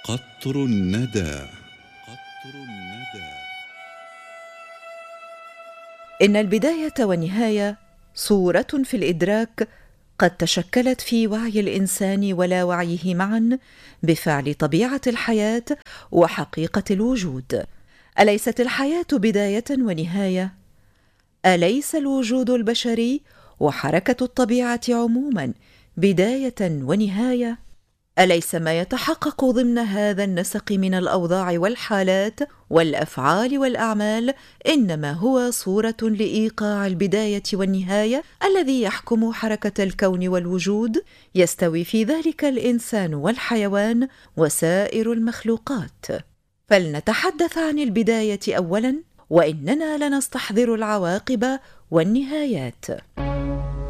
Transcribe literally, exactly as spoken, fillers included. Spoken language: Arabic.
قطر الندى. قطر الندى. إن البداية والنهاية صورة في الإدراك قد تشكلت في وعي الإنسان ولا وعيه معا بفعل طبيعة الحياة وحقيقة الوجود. أليست الحياة بداية ونهاية؟ أليس الوجود البشري وحركة الطبيعة عموما بداية ونهاية؟ أليس ما يتحقق ضمن هذا النسق من الأوضاع والحالات والأفعال والأعمال إنما هو صورة لإيقاع البداية والنهاية الذي يحكم حركة الكون والوجود، يستوي في ذلك الإنسان والحيوان وسائر المخلوقات؟ فلنتحدث عن البداية أولاً، وإننا لنستحضر العواقب والنهايات.